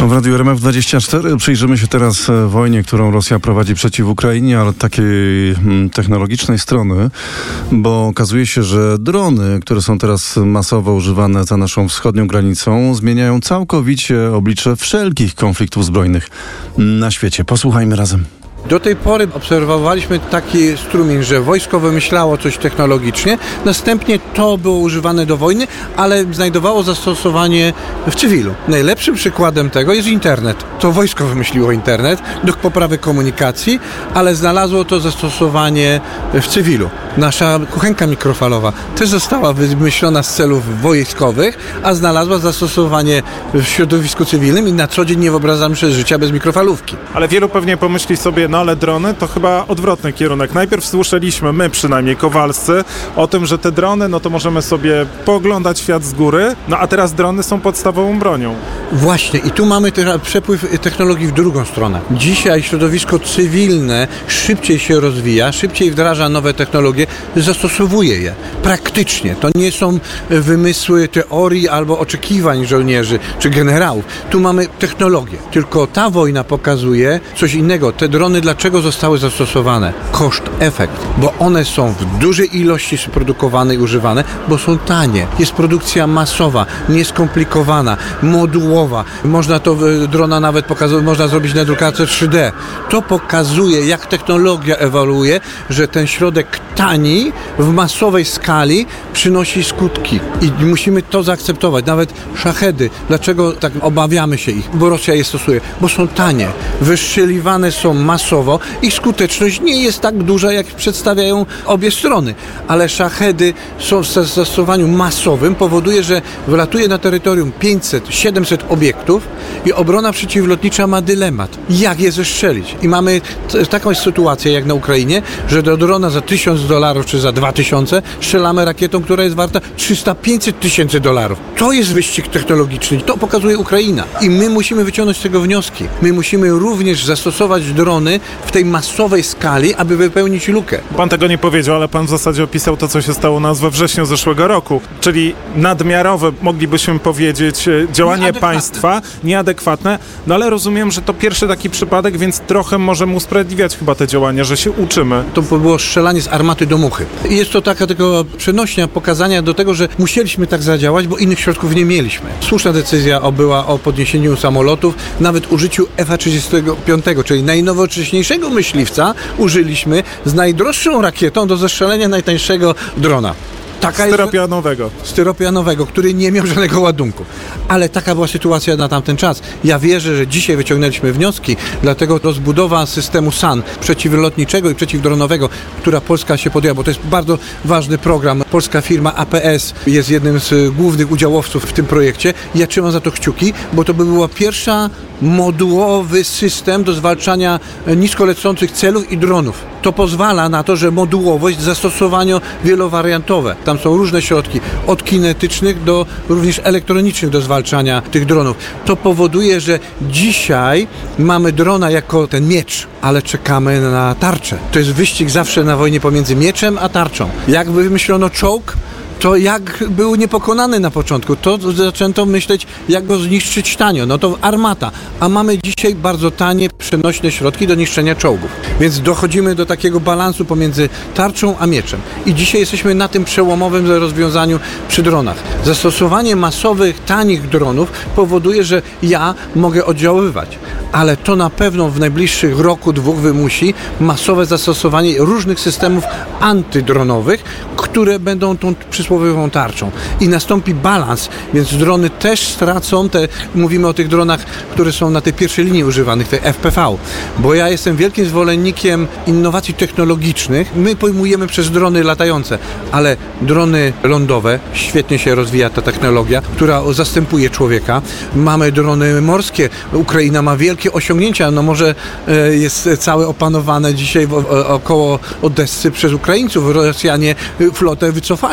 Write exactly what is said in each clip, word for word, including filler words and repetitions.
W Radiu R M F dwadzieścia cztery przyjrzymy się teraz wojnie, którą Rosja prowadzi przeciw Ukrainie, ale od takiej technologicznej strony, bo okazuje się, że drony, które są teraz masowo używane za naszą wschodnią granicą, zmieniają całkowicie oblicze wszelkich konfliktów zbrojnych na świecie. Posłuchajmy razem. Do tej pory obserwowaliśmy taki strumień, że wojsko wymyślało coś technologicznie, następnie to było używane do wojny, ale znajdowało zastosowanie w cywilu. Najlepszym przykładem tego jest internet. To wojsko wymyśliło internet do poprawy komunikacji, ale znalazło to zastosowanie w cywilu. Nasza kuchenka mikrofalowa też została wymyślona z celów wojskowych, a znalazła zastosowanie w środowisku cywilnym i na co dzień nie wyobrażam sobie życia bez mikrofalówki. Ale wielu pewnie pomyśli sobie, no ale drony to chyba odwrotny kierunek. Najpierw słyszeliśmy, my przynajmniej kowalscy, o tym, że te drony, no to możemy sobie pooglądać świat z góry, no a teraz drony są podstawową bronią. Właśnie i tu mamy te, przepływ technologii w drugą stronę. Dzisiaj środowisko cywilne szybciej się rozwija, szybciej wdraża nowe technologie, zastosowuje je praktycznie. To nie są wymysły teorii albo oczekiwań żołnierzy czy generałów. Tu mamy technologię. Tylko ta wojna pokazuje coś innego. Te drony dlaczego zostały zastosowane? Koszt, efekt. Bo one są w dużej ilości produkowane i używane, bo są tanie. Jest produkcja masowa, nieskomplikowana, modułowa. Można to drona nawet pokazać, można zrobić na drukarce trzy D. To pokazuje, jak technologia ewoluuje, że ten środek tani w masowej skali przynosi skutki. I musimy to zaakceptować. Nawet szachedy. Dlaczego tak obawiamy się ich? Bo Rosja je stosuje. Bo są tanie. Wystrzeliwane są masowo. Ich skuteczność nie jest tak duża, jak przedstawiają obie strony. Ale szachedy są w zastosowaniu masowym. Powoduje, że wylatuje na terytorium pięćset siedemset obiektów i obrona przeciwlotnicza ma dylemat. Jak je zestrzelić? I mamy t- taką sytuację jak na Ukrainie, że do drona za tysiąc dolarów czy za dwa tysiące strzelamy rakietą, która jest warta trzysta pięćset tysięcy dolarów. To jest wyścig technologiczny. To pokazuje Ukraina. I my musimy wyciągnąć z tego wnioski. My musimy również zastosować drony w tej masowej skali, aby wypełnić lukę. Pan tego nie powiedział, ale pan w zasadzie opisał to, co się stało u nas we wrześniu zeszłego roku. Czyli nadmiarowe, moglibyśmy powiedzieć, działanie Nieadekwatne. państwa, nieadekwatne. No ale rozumiem, że to pierwszy taki przypadek, więc trochę możemy usprawiedliwiać chyba te działania, że się uczymy. To było strzelanie z armaty do muchy. I jest to taka tylko przenośnia pokazania do tego, że musieliśmy tak zadziałać, bo innych środków nie mieliśmy. Słuszna decyzja była o podniesieniu samolotów, nawet użyciu F trzydzieści pięć, czyli najnowocześniejszego myśliwca, użyliśmy z najdroższą rakietą do zestrzelenia najtańszego drona. Taka Styropianowego. Jest, styropianowego, który nie miał żadnego ładunku. Ale taka była sytuacja na tamten czas. Ja wierzę, że dzisiaj wyciągnęliśmy wnioski, dlatego rozbudowa systemu S A N przeciwlotniczego i przeciwdronowego, która Polska się podjęła, bo to jest bardzo ważny program. Polska firma A P S jest jednym z głównych udziałowców w tym projekcie. Ja trzymam za to kciuki, bo to by była pierwsza modułowy system do zwalczania nisko lecących celów i dronów. To pozwala na to, że modułowość, zastosowanie wielowariantowe. Tam są różne środki, od kinetycznych do również elektronicznych do zwalczania tych dronów. To powoduje, że dzisiaj mamy drona jako ten miecz, ale czekamy na tarczę. To jest wyścig zawsze na wojnie pomiędzy mieczem a tarczą. Jak wymyślono czołg, to jak był niepokonany na początku, to zaczęto myśleć, jak go zniszczyć tanio. No to armata. A mamy dzisiaj bardzo tanie, przenośne środki do niszczenia czołgów. Więc dochodzimy do takiego balansu pomiędzy tarczą a mieczem. I dzisiaj jesteśmy na tym przełomowym rozwiązaniu przy dronach. Zastosowanie masowych, tanich dronów powoduje, że ja mogę oddziaływać. Ale to na pewno w najbliższych roku, dwóch wymusi masowe zastosowanie różnych systemów antydronowych, które będą tą przysłowiową tarczą. I nastąpi balans, więc drony też stracą te, mówimy o tych dronach, które są na tej pierwszej linii używanych, te F P V. Bo ja jestem wielkim zwolennikiem innowacji technologicznych. My pojmujemy przez drony latające, ale drony lądowe, świetnie się rozwija ta technologia, która zastępuje człowieka. Mamy drony morskie. Ukraina ma wielkie osiągnięcia. No może jest całe opanowane dzisiaj około Odessy przez Ukraińców. Rosjanie flotę wycofali, bo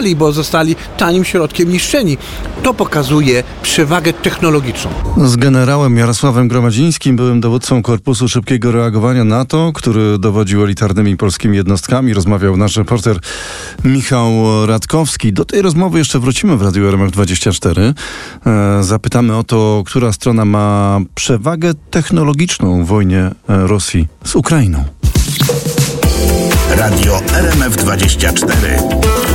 zostali tanim środkiem niszczeni. To pokazuje przewagę technologiczną. Z generałem Jarosławem Gromadzińskim, byłym dowódcą Korpusu Szybkiego Reagowania NATO, który dowodził elitarnymi polskimi jednostkami, rozmawiał nasz reporter Michał Radkowski. Do tej rozmowy jeszcze wrócimy w Radiu R M F dwadzieścia cztery. E, zapytamy o to, która strona ma przewagę technologiczną w wojnie Rosji z Ukrainą. Radio R M F dwadzieścia cztery.